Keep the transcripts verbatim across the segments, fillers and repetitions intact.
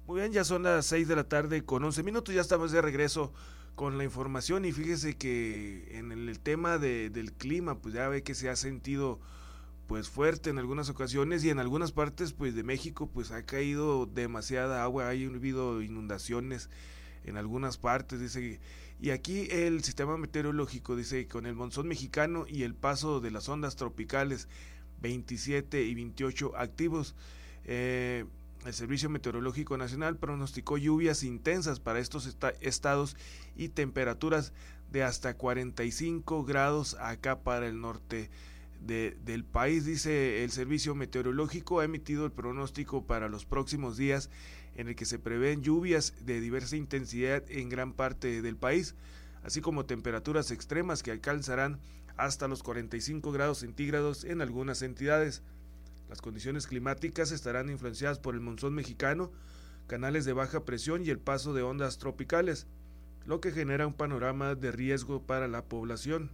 Muy bien, ya son las seis de la tarde con once minutos, ya estamos de regreso con la información y fíjese que en el, el tema de, del clima, pues ya ve que se ha sentido pues fuerte en algunas ocasiones y en algunas partes pues de México pues ha caído demasiada agua, ha habido inundaciones en algunas partes, dice, y aquí el sistema meteorológico dice que con el monzón mexicano y el paso de las ondas tropicales veintisiete y veintiocho activos, eh, el Servicio Meteorológico Nacional pronosticó lluvias intensas para estos esta- estados y temperaturas de hasta cuarenta y cinco grados acá para el norte de, del país. Dice el Servicio Meteorológico ha emitido el pronóstico para los próximos días en el que se prevén lluvias de diversa intensidad en gran parte del país, así como temperaturas extremas que alcanzarán hasta los cuarenta y cinco grados centígrados en algunas entidades. Las condiciones climáticas estarán influenciadas por el monzón mexicano, canales de baja presión y el paso de ondas tropicales, lo que genera un panorama de riesgo para la población.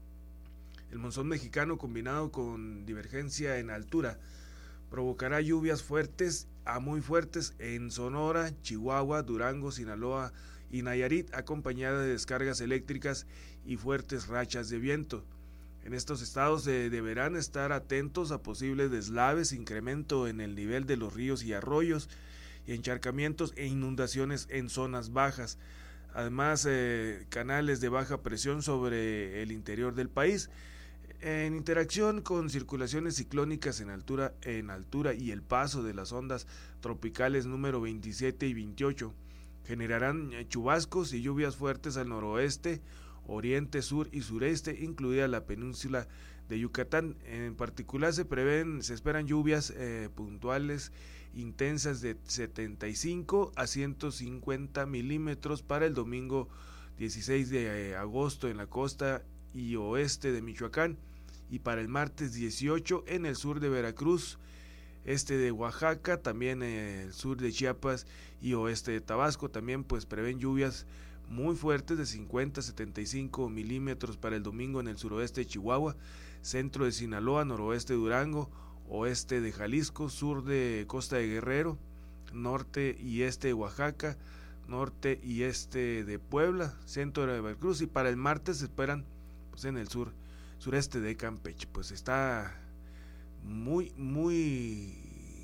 El monzón mexicano, combinado con divergencia en altura, provocará lluvias fuertes a muy fuertes en Sonora, Chihuahua, Durango, Sinaloa y Nayarit, acompañada de descargas eléctricas y fuertes rachas de viento. En estos estados eh, deberán estar atentos a posibles deslaves, incremento en el nivel de los ríos y arroyos, y encharcamientos e inundaciones en zonas bajas. Además, eh, canales de baja presión sobre el interior del país, en interacción con circulaciones ciclónicas en altura, en altura y el paso de las ondas tropicales número veintisiete y veintiocho, generarán chubascos y lluvias fuertes al noroeste, oriente, sur y sureste, incluida la península de Yucatán. En particular se prevén, se esperan lluvias eh, puntuales intensas de setenta y cinco a ciento cincuenta milímetros para el domingo dieciséis de agosto en la costa y oeste de Michoacán, y para el martes dieciocho en el sur de Veracruz, este de Oaxaca, también el sur de Chiapas y oeste de Tabasco. También pues prevén lluvias muy fuertes de cincuenta a setenta y cinco milímetros para el domingo en el suroeste de Chihuahua, centro de Sinaloa, noroeste de Durango, oeste de Jalisco, sur de Costa de Guerrero, norte y este de Oaxaca, norte y este de Puebla, centro de Veracruz, y para el martes se esperan pues en el sur, sureste de Campeche. Pues está muy, muy,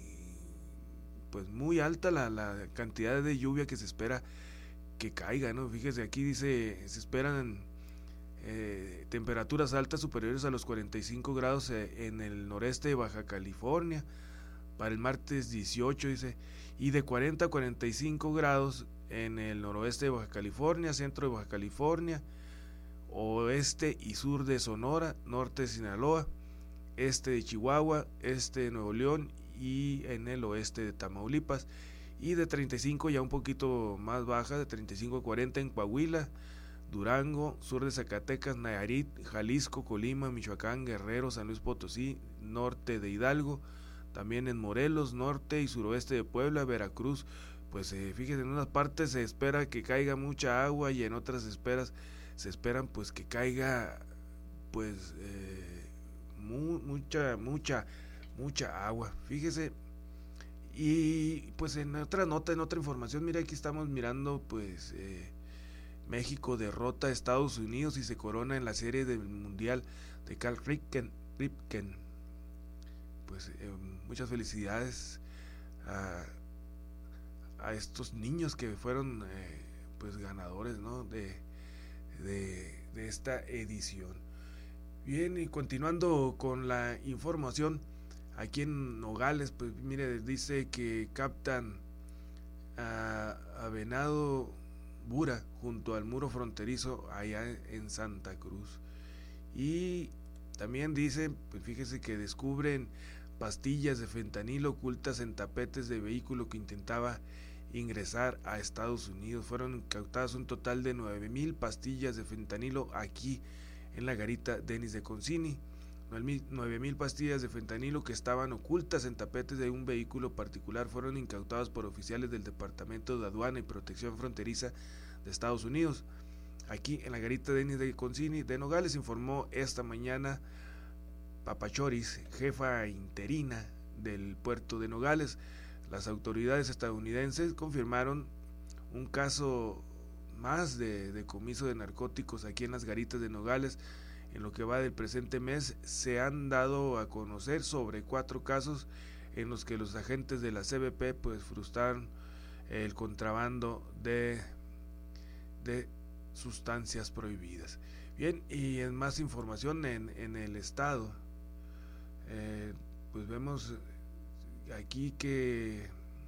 pues muy alta la, la cantidad de lluvia que se espera que caiga, ¿no? Fíjese, aquí dice, se esperan eh, temperaturas altas superiores a los cuarenta y cinco grados eh, en el noreste de Baja California, para el martes dieciocho, dice, y de cuarenta a cuarenta y cinco grados en el noroeste de Baja California, centro de Baja California, oeste y sur de Sonora, norte de Sinaloa, este de Chihuahua, este de Nuevo León y en el oeste de Tamaulipas, y de treinta y cinco ya un poquito más baja, de treinta y cinco a cuarenta en Coahuila, Durango, sur de Zacatecas, Nayarit, Jalisco, Colima, Michoacán, Guerrero, San Luis Potosí, norte de Hidalgo, también en Morelos, norte y suroeste de Puebla, Veracruz. Pues eh, fíjense, en unas partes se espera que caiga mucha agua y en otras esperas se esperan pues que caiga pues eh, mu mucha mucha mucha agua. Fíjese. Y pues en otra nota, en otra información, mira, aquí estamos mirando pues eh, México derrota a Estados Unidos y se corona en la serie del Mundial de Cal Ripken. Ripken. Pues eh, muchas felicidades a, a estos niños que fueron eh, pues ganadores, ¿no? de, de, de esta edición. Bien, y continuando con la información, aquí en Nogales, pues mire, dice que captan a, a venado bura junto al muro fronterizo allá en Santa Cruz. Y también dice, pues fíjese que descubren pastillas de fentanilo ocultas en tapetes de vehículo que intentaba ingresar a Estados Unidos. Fueron incautadas un total de nueve mil pastillas de fentanilo aquí en la garita Denis de Concini. nueve mil pastillas de fentanilo que estaban ocultas en tapetes de un vehículo particular fueron incautadas por oficiales del Departamento de Aduana y Protección Fronteriza de Estados Unidos. Aquí en la garita Denis de Concini de Nogales, informó esta mañana Papachoris, jefa interina del puerto de Nogales. Las autoridades estadounidenses confirmaron un caso más de decomiso de narcóticos aquí en las Garitas de Nogales. En lo que va del presente mes se han dado a conocer sobre cuatro casos en los que los agentes de la C B P pues frustraron el contrabando de, de sustancias prohibidas. Bien, y en más información en, en el estado, eh, pues vemos aquí que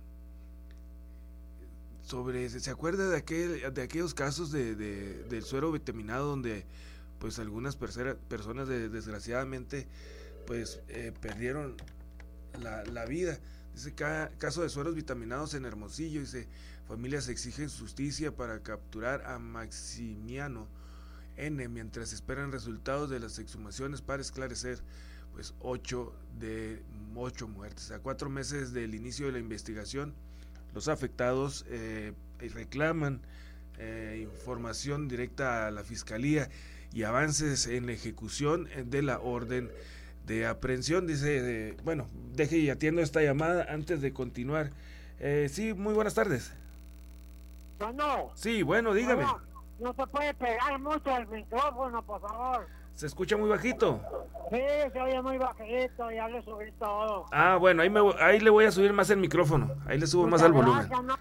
sobre, ¿se acuerda de aquel, de aquellos casos de, de del suero vitaminado donde pues algunas persera, personas de, desgraciadamente pues eh, perdieron la, la vida? Dice, ca, caso de sueros vitaminados en Hermosillo, dice, familias exigen justicia para capturar a Maximiano N mientras esperan resultados de las exhumaciones para esclarecer pues ocho de ocho muertes. A cuatro meses del inicio de la investigación, los afectados eh, reclaman eh, información directa a la fiscalía y avances en la ejecución de la orden de aprehensión. Dice, eh, bueno, deje y atiendo esta llamada antes de continuar. Eh, sí, muy buenas tardes. Bueno. Sí, bueno, dígame. No, no se puede pegar mucho el micrófono, por favor. ¿Se escucha muy bajito? Sí, se oye muy bajito, ya le subí todo. Ah, bueno, ahí, me, ahí le voy a subir más el micrófono, ahí le subo más al volumen. ¿No?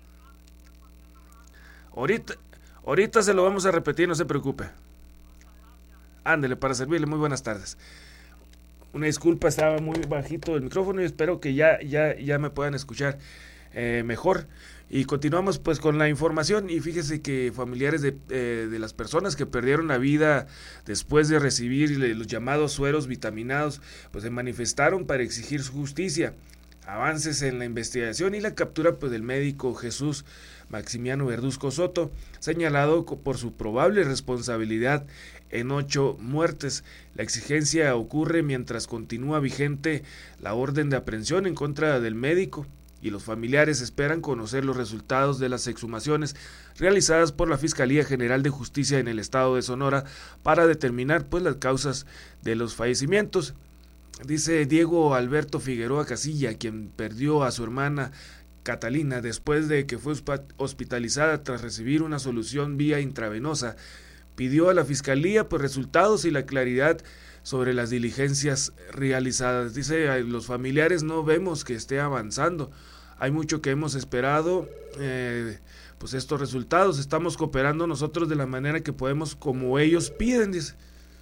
Ahorita, ahorita se lo vamos a repetir, no se preocupe. Ándele, para servirle, muy buenas tardes. Una disculpa, estaba muy bajito el micrófono y espero que ya, ya, ya me puedan escuchar eh, mejor. Y continuamos pues con la información, y fíjese que familiares de, eh, de las personas que perdieron la vida después de recibir los llamados sueros vitaminados, pues se manifestaron para exigir su justicia, avances en la investigación y la captura pues del médico Jesús Maximiano Verduzco Soto, señalado por su probable responsabilidad en ocho muertes. La exigencia ocurre mientras continúa vigente la orden de aprehensión en contra del médico, y los familiares esperan conocer los resultados de las exhumaciones realizadas por la Fiscalía General de Justicia en el estado de Sonora para determinar pues las causas de los fallecimientos. Dice Diego Alberto Figueroa Casilla, quien perdió a su hermana Catalina después de que fue hospitalizada tras recibir una solución vía intravenosa, pidió a la Fiscalía pues resultados y la claridad sobre las diligencias realizadas. Dice, los familiares no vemos que esté avanzando, hay mucho que hemos esperado, eh, pues estos resultados, estamos cooperando nosotros de la manera que podemos como ellos piden, dice.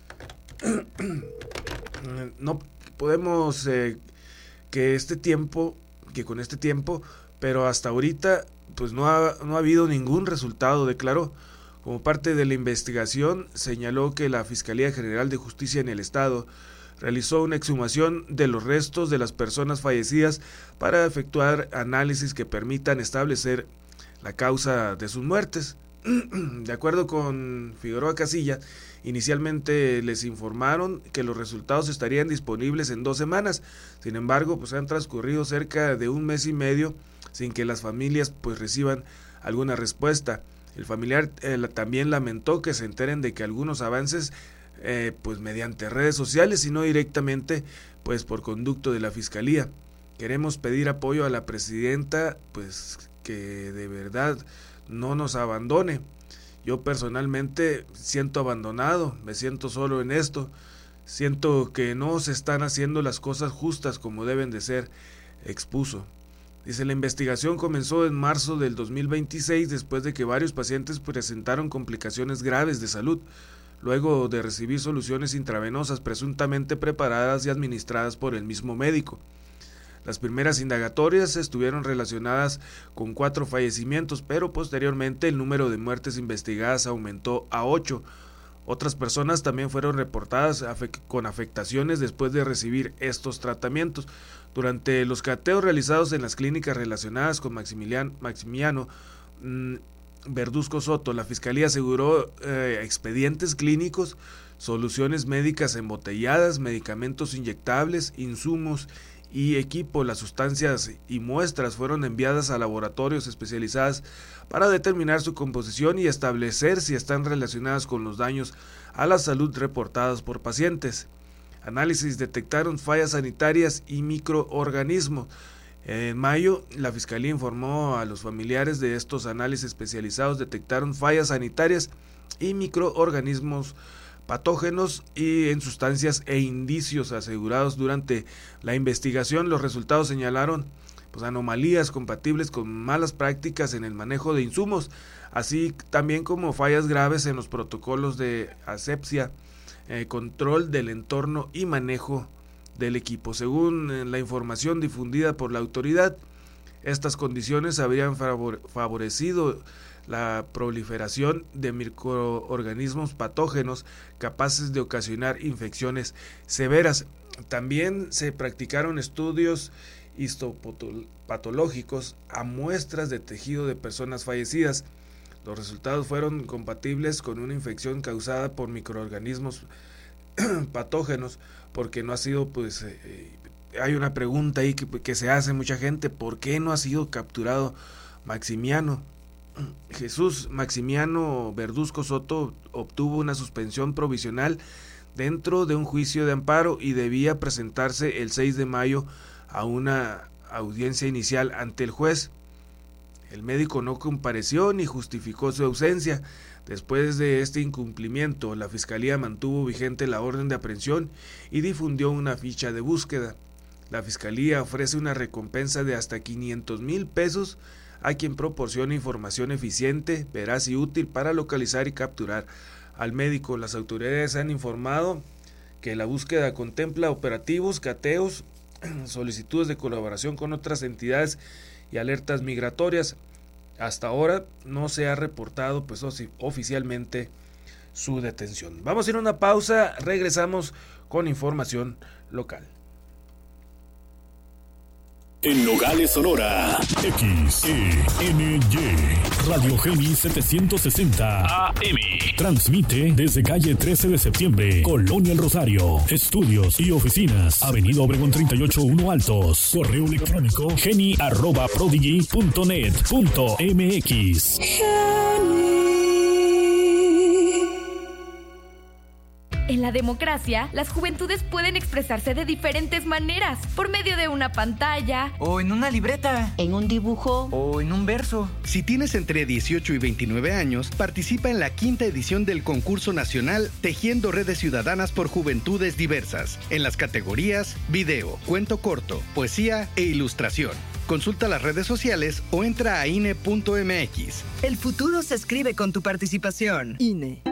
No podemos eh, que este tiempo, que con este tiempo, pero hasta ahorita pues no ha, no ha habido ningún resultado, declaró. Como parte de la investigación, señaló que la Fiscalía General de Justicia en el estado realizó una exhumación de los restos de las personas fallecidas para efectuar análisis que permitan establecer la causa de sus muertes. De acuerdo con Figueroa Casilla, inicialmente les informaron que los resultados estarían disponibles en dos semanas. Sin embargo, pues han transcurrido cerca de un mes y medio sin que las familias pues reciban alguna respuesta. El familiar eh, también lamentó que se enteren de que algunos avances eh, pues mediante redes sociales y no directamente pues por conducto de la Fiscalía. Queremos pedir apoyo a la presidenta pues que de verdad no nos abandone. Yo personalmente siento abandonado, me siento solo en esto, siento que no se están haciendo las cosas justas como deben de ser, expuso. Dice, la investigación comenzó en marzo del dos mil veintiséis después de que varios pacientes presentaron complicaciones graves de salud, luego de recibir soluciones intravenosas presuntamente preparadas y administradas por el mismo médico. Las primeras indagatorias estuvieron relacionadas con cuatro fallecimientos, pero posteriormente el número de muertes investigadas aumentó a ocho. Otras personas también fueron reportadas afect- con afectaciones después de recibir estos tratamientos. Durante los cateos realizados en las clínicas relacionadas con Maximiliano, Maximiano mmm, Verduzco Soto, la Fiscalía aseguró eh, expedientes clínicos, soluciones médicas embotelladas, medicamentos inyectables, insumos y equipo. Las sustancias y muestras fueron enviadas a laboratorios especializados para determinar su composición y establecer si están relacionadas con los daños a la salud reportados por pacientes. Análisis detectaron fallas sanitarias y microorganismos. En mayo, la Fiscalía informó a los familiares de estos análisis especializados detectaron fallas sanitarias y microorganismos patógenos y en sustancias e indicios asegurados durante la investigación. Los resultados señalaron pues, anomalías compatibles con malas prácticas en el manejo de insumos, así también como fallas graves en los protocolos de asepsia, eh, control del entorno y manejo del equipo. Según la información difundida por la autoridad, estas condiciones habrían favorecido la proliferación de microorganismos patógenos capaces de ocasionar infecciones severas. También se practicaron estudios histopatológicos a muestras de tejido de personas fallecidas. Los resultados fueron compatibles con una infección causada por microorganismos patógenos, porque no ha sido, pues, eh, hay una pregunta ahí que, que se hace mucha gente: ¿por qué no ha sido capturado Maximiano? Jesús Maximiano Verduzco Soto obtuvo una suspensión provisional dentro de un juicio de amparo y debía presentarse el seis de mayo a una audiencia inicial ante el juez. El médico no compareció ni justificó su ausencia. Después de este incumplimiento, la Fiscalía mantuvo vigente la orden de aprehensión y difundió una ficha de búsqueda. La Fiscalía ofrece una recompensa de hasta quinientos mil pesos a quien proporcione información eficiente, veraz y útil para localizar y capturar al médico. Las autoridades han informado que la búsqueda contempla operativos, cateos, solicitudes de colaboración con otras entidades y alertas migratorias. Hasta ahora no se ha reportado pues oficialmente su detención. Vamos a ir a una pausa, regresamos con información local. En Nogales, Sonora, X E N Y, Radio Geni setecientos sesenta A M. Transmite desde calle trece de septiembre, Colonia El Rosario. Estudios y oficinas, Avenida Obregón treinta y ocho uno Altos. Correo electrónico geni arroba prodigy punto net punto m x. En la democracia, las juventudes pueden expresarse de diferentes maneras, por medio de una pantalla, o en una libreta, en un dibujo, o en un verso. Si tienes entre dieciocho y veintinueve años, participa en la quinta edición del concurso nacional Tejiendo Redes Ciudadanas por Juventudes Diversas, en las categorías video, cuento corto, poesía e ilustración. Consulta las redes sociales o entra a I N E punto m x. El futuro se escribe con tu participación. I N E.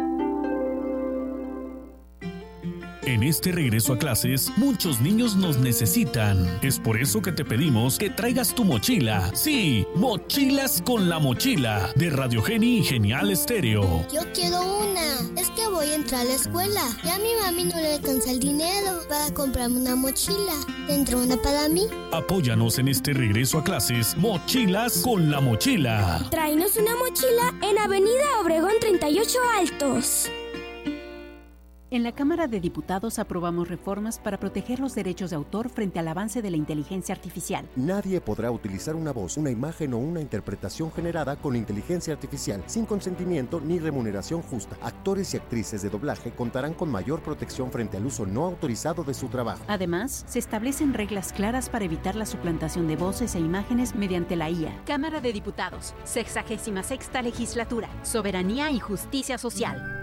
En este regreso a clases, muchos niños nos necesitan. Es por eso que te pedimos que traigas tu mochila. Sí, Mochilas con la Mochila, de Radio Geni Genial Estéreo. Yo quiero una. Es que voy a entrar a la escuela. Y a mi mami no le alcanza el dinero para comprarme una mochila. ¿Tendrá una para mí? Apóyanos en este regreso a clases. Mochilas con la Mochila. Tráenos una mochila en Avenida Obregón treinta y ocho Altos. En la Cámara de Diputados aprobamos reformas para proteger los derechos de autor frente al avance de la inteligencia artificial. Nadie podrá utilizar una voz, una imagen o una interpretación generada con inteligencia artificial sin consentimiento ni remuneración justa. Actores y actrices de doblaje contarán con mayor protección frente al uso no autorizado de su trabajo. Además, se establecen reglas claras para evitar la suplantación de voces e imágenes mediante la I A. Cámara de Diputados, sexagésima sexta legislatura, Soberanía y Justicia Social.